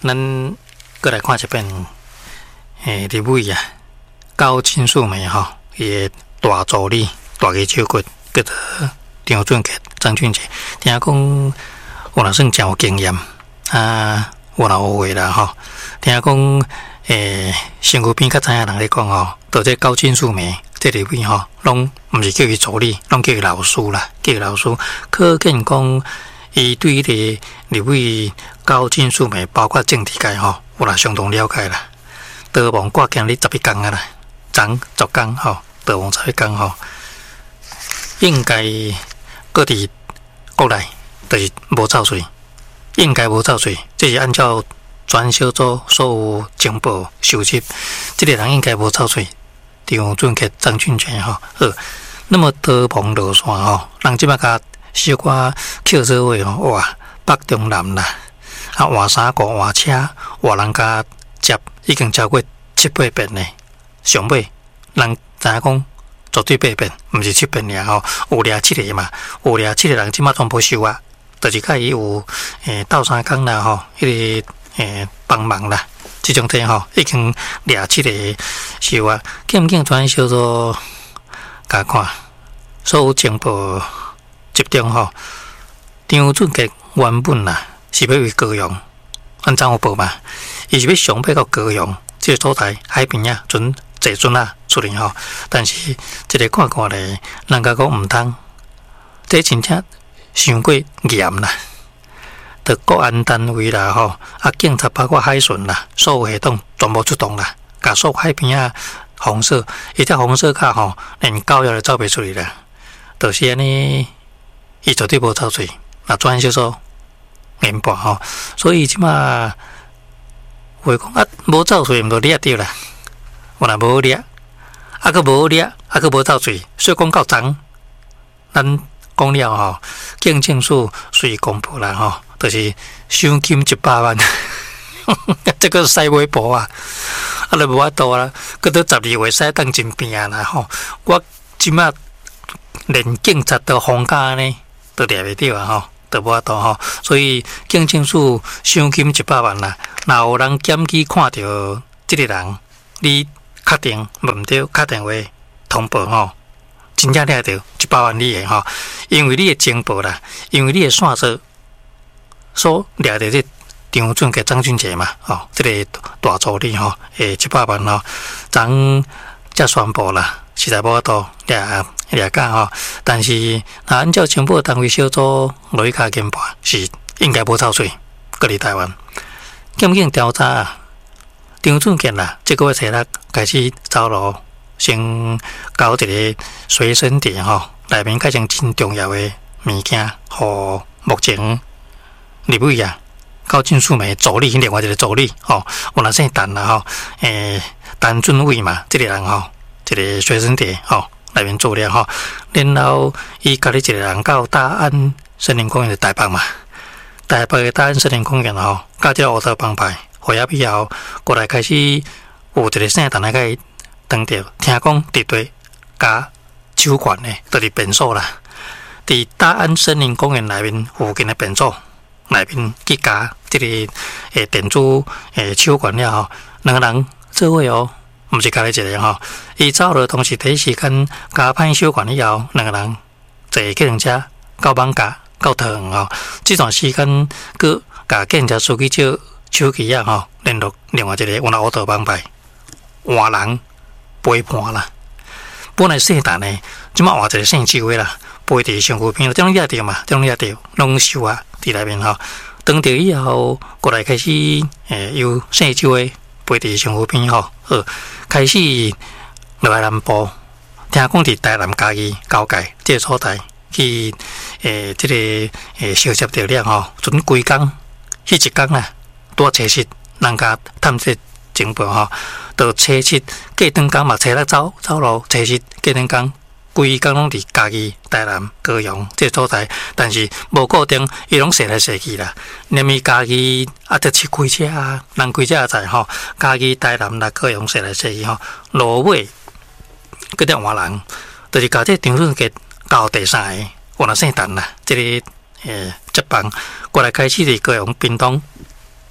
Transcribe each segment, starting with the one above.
咱过来看一遍，立委啊，高金素梅吼，伊大助理、大个手骨叫做张俊杰、张俊杰，听讲我若算真有经验啊，我若有话啦吼，听讲身躯边较知影人咧讲吼，到这高金素梅这立委吼，拢毋是叫伊助理，拢叫伊老师啦，叫伊老师，可见讲。伊对迄个立委高金素梅，包括政治界吼，有啦相当了解啦。德王挂经哩11天啊啦，昨10天吼，德王11天吼，应该各地国内就是无走税，应该无走税，这是按照专小组所有情报收集，这个人应该无走税。张俊杰、张俊全吼，好，那么德王落线吼，人即摆甲。小可捡做位吼，哇，北中南啦，啊，换衫裤、换车、换人家接，已经超过7-8遍咧。上尾人知影讲绝对8遍，毋是7遍尔吼，有掠7个嘛，有掠7个人即马全部收啊，就是甲伊有斗相共啦吼，迄个帮忙啦，即种体吼已经掠7个收啊，见毋见传小做甲看，所有情报。集中吼，张俊杰原本啦是要为高雄，按怎有报嘛？伊是要上尾到高雄这个所在海边啊，船坐船啊出嚟吼。但是这个看看咧，人家讲毋通，这真正伤过严啦。着国安单位啦吼，啊警察包括海巡啦，所有系统全部出动啦，甲所有海边啊红色，伊只红色卡吼，连狗仔都走袂出去啦，就是安尼。伊绝对无走水，那专小组研判吼，所以即马话讲啊，无走水毋就掠着啦，我若无掠，啊个无掠，啊个无走水，所以讲到昨，咱讲了吼，警政署随公布啦吼，就是赏金100万，这个使微博啊，啊就无法度啦，佮到12月使当真拼啦吼，我即马连警察都放假呢。都掠袂着啊吼，都无法度吼，所以警政署赏金100万啦。若有人检举看到即个人，你确定问着打电话通报吼，真正掠着100万你的吼，因为你的情报啦，因为你的线索所掠着这张俊杰、张俊杰嘛，吼，这个大助理吼，100万吼，昨才宣布啦。实在无法度掠假吼，但是按照情报单位小组落去研判，是应该无走水，隔离台湾。检警调查啊，张俊杰啦，这个月初6开始走路，先交一个随身碟吼，内面改成真重要的物件，互目前立委啊，高金素梅助理，另外一个助理吼，有若姓陈啦吼，陈俊伟嘛，这个人吼。一个随身碟吼，内面资料吼，然后伊家己一个人到大安森林公园的台北嘛，台北的大安森林公园吼，甲这乌头帮派会合以后，过来开始有一个姓陈的甲伊当着，听讲伫对加手管的，就是便所啦，伫大安森林公园内面附近的便所内面去加这个电子手管了吼，两个人做伙哦。毋是家己一个吼，伊走了，同时第一时间加歹手管以后，两个人坐计程车到艋舺到桃园吼。这段时间，佮甲计程车司机借手机啊吼，联络另外一个有那乌头帮派换人陪伴啦。本来姓陈的，即马换一个姓周的啦，陪伫身躯边，这种掠着嘛，这种掠着拢收啊伫内面吼。当着以后，过来开始由姓周的。陪伫身躯边吼，好开始落来南部，听讲伫台南嘉义交界这个所在去这个收集到了吼，准规工，迄一工啦，拄啊初7，人家探这情报吼，到初7过长工嘛，初6走路，初7过长工，规工拢伫嘉义、台南、高雄这个所在，但是无固定，伊拢踅来踅去啦。连伊家己啊，得去开车啊，人开车也在吼，家己台南啦、高雄踅来踅去吼，路尾搁点换人，就是甲这张俊杰交第3个，我若姓陈啦，这个接棒过来开始伫高雄、屏东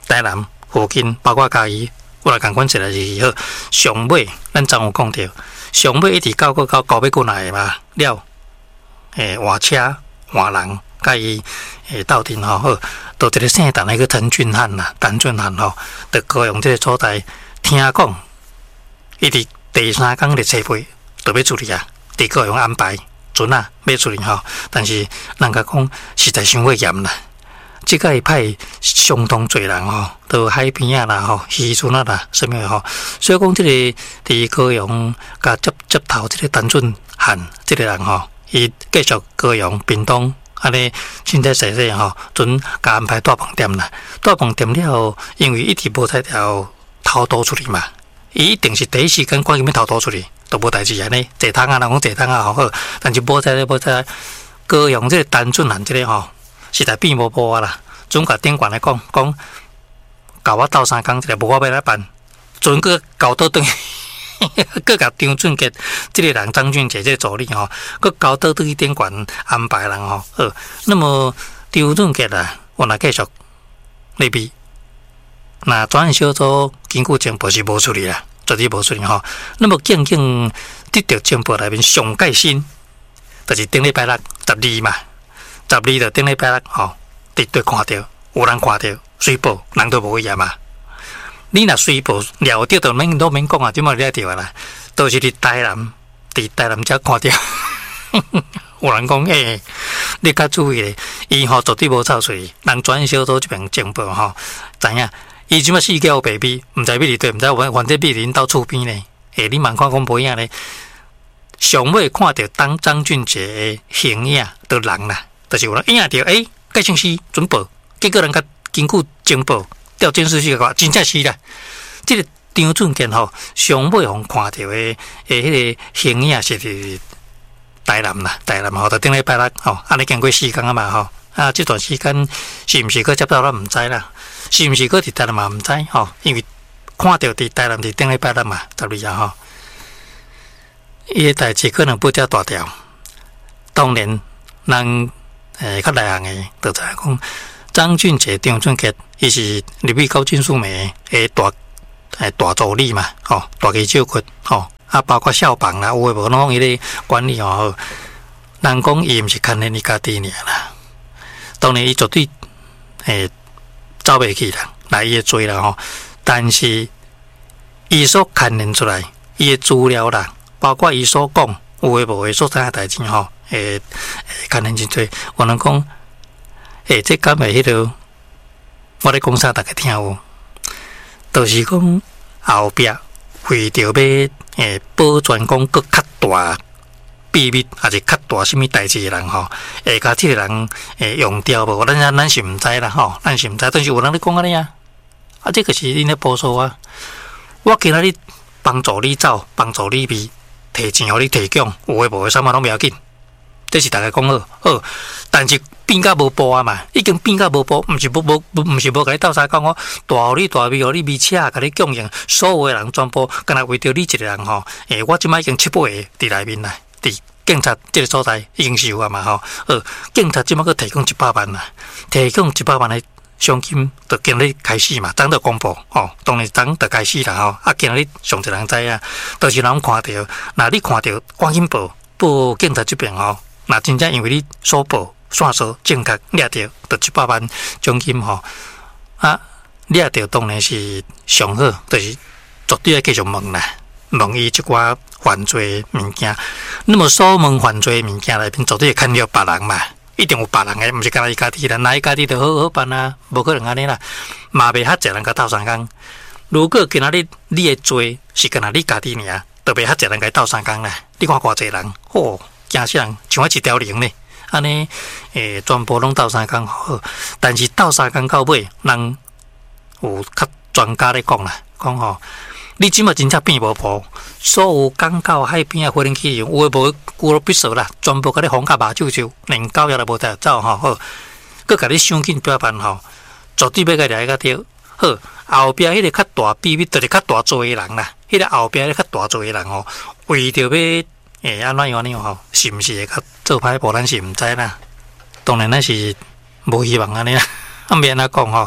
台南附近，包括嘉义，我来共款一个是好。上尾咱昨有讲着，上尾一直到高尾过来嘛了，换车换人，甲伊斗阵吼好，到一个姓陈那个陈俊汉啦，陈俊汉吼，就高雄这个所在，听讲，伊伫第三天的车费就要处理啊，伫高雄安排准啊要处理吼，但是人家讲实在伤过严啦。即个派相当侪人吼，到海边啊啦吼，渔村啊啦，什么吼，所以讲即个伫高雄甲接头即个陈俊汉即个人吼，伊继续高雄屏东安尼，现在细细吼，准甲安排大饭店啦，大饭店了，因为一直无在条偷渡出去嘛，伊一定是第一时间赶紧要偷渡出去，都无代志安尼，坐汤啊，人讲坐汤啊好，但是无在高雄即个陈俊汉即个吼。实在变无啊啦！准甲顶管来讲，甲我斗3工，一个无我要来办，准个交倒转，个甲张俊杰这个人张俊杰这个助理吼，个交倒转去顶管安排人吼。那么张俊杰啊，我若继续那边，那专案小组经过情报是无处理啦，绝对无处理吼。那么竟得到情报内面上盖新，就是顶礼拜六12嘛。12就顶礼拜六吼，直对看到有人看到水报，人都无去验嘛。你若水报了着，都免讲啊，点么了着啦？都是伫台南才看到。有人讲你较注意咧，伊吼绝对无臭水，人转小组这边情报吼，知影？伊即么四脚白米，毋知米伫对，毋知反正米伫到厝边咧。你慢看讲无影咧。上尾看到张俊杰的形影，都人啦。就是有人影着盖姓氏准报，结果人家经过情报调监视器个，真正是啦。这个张俊杰吼，上尾互看到的迄个形影是伫台南啦，台南吼，就顶礼拜六吼，安尼经过4天啊嘛吼，这段时间是毋是搁接到咱毋知啦，是毋是搁伫台南嘛毋知吼，因为看到伫台南伫顶礼拜六嘛，12啊吼，伊个代志可能不遮大条，当然人。较内行的，就知影讲张俊杰、张俊杰，伊是入去高金素梅的大助理嘛，吼，大家照顾，吼，包括校房啦，有诶无拢伊咧管理吼。人讲伊毋是牵连伊家己尔啦，当然伊绝对走袂去啦，来伊诶罪啦吼。但是伊所牵连出来，伊诶资料啦，包括伊所讲有诶无诶所知影代志吼。牵连真多，有人讲，这敢会迄个，我咧讲啥，大家听有？就是讲后壁为着要保全讲搁较大秘密，还是较大什么代志的人吼，会甲这个人用掉无？咱是毋知啦吼，咱是毋知，但是有人咧讲安尼啊，这个是因咧保守啊。我今仔日帮助你走，帮助你比摕钱互你提供，有诶无诶，啥物拢袂要紧。这是大家讲好，但是变甲无步啊嘛，已经变甲无步，毋是无甲你斗相讲哦，大互你大米，互你米车，甲你供应，所有诶人全部，干那为着你一个人吼，我即摆已经7、8个伫内面啦，伫警察这个所在已经是有啊嘛吼，警察即摆佮提供100万啦，提供100万诶奖金，就今日开始嘛，昨就公布吼，当然昨就开始啦吼，今日上一人知影，都是人看到，那你看到赶紧报警察这边吼。那真正因为你所报线索正确，掠到就100万奖金吼，掠到当然是上好，就是绝对要继续问啦，问伊一寡犯罪物件。那么所问犯罪物件内面，绝对看到别人嘛，一定有别人诶，毋是干那伊家己啦，那伊家己就好办啊，无可能安尼啦，嘛袂遐济人甲斗相共。如果今仔日你诶罪是干那你家己尔，就袂遐济人甲斗相共啦。你看偌济人，惊死人，像我一条龙呢，安尼全部拢斗相共好，但是斗相共到尾，人有较专家咧讲啦，讲吼，你即马真正变无步，所有港口海边啊，飞行器有诶无孤落必说啦，全部甲你放甲麻酒酒，连狗也都无得走吼，好，佮甲你想紧标办吼，绝对要甲掠个着好，后壁迄个较大秘密，就是较大做诶人啦，迄个后壁迄个较大做诶人吼，为着要安怎样呢吼？是毋是会较做歹无？咱是毋知啦。当然咱是无希望安尼啦。免安怎讲吼？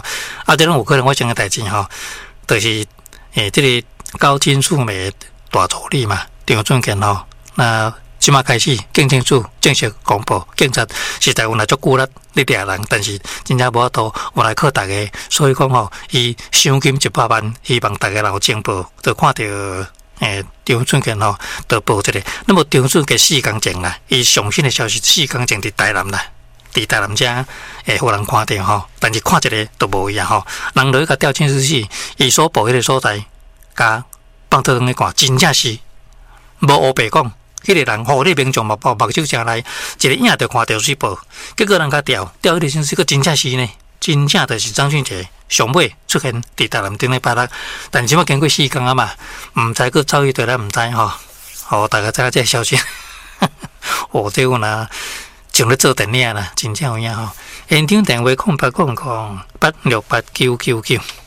这种有可能发生的代志吼，就是这个高金素梅大助理嘛，张俊健吼，那即马开始警政署正式公布，警察实在有来足久啦，你掠人，但是真正无法度有来靠大家，所以讲吼，伊赏金100万，希望大家能够情报，就看到张俊健吼，就报一个。那么张俊健4天前啦，伊上新的消息4天前伫台南啦。伫台南遮互人看到吼，但是看一个都无伊啊吼，人落去甲调监视器，伊所报迄个所在，甲放倒转去看，真正是无黑白讲，迄个人互你民众目睭正来，一个影就看到水报，结果人甲调迄个监视器，真正是呢，真正就是张俊杰上尾出现伫台南顶礼拜六，但即马经过4天啊嘛，毋知佫走去倒来，毋知吼，互大家知影这个消息，这有呐。像咧做电影啦，真正有影吼。现场电话0800868999。